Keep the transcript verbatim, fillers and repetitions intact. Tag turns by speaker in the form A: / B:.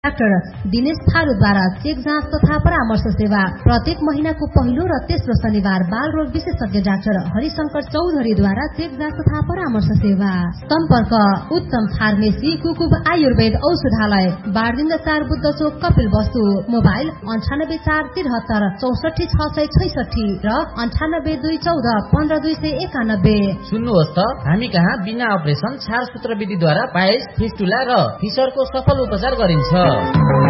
A: Doctor Dinesh थारूद्वारा check जाँच तथा परामर्श सेवा प्रत्येक महीनाको पहिलो र तेस्रो शनिबार बाल रोग विशेषज्ञ डाक्टर हरिशंकर चौधरीद्वारा चेक जाँच तथा परामर्श सेवा। सम्पर्क उत्तम फार्मेसी कुकुब आयुर्वेद औषधालय बारदिन्द चार बुद्ध चोक कपिल वस्तु। मोबाइल अन्ठानब्बे चार तिहत्तर चौसठी छ सय छैसठी र अन्ठानब्बे दुई चौध पन्ध्र दुई सय एकानब्बे।
B: सुन्नुहोस् त, हामी कहाँ बिना अपरेसन छार सूत्र विधिद्वारा पाइल्स, फिस्टुला र फिसरको सफल उपचार गरिन्छ।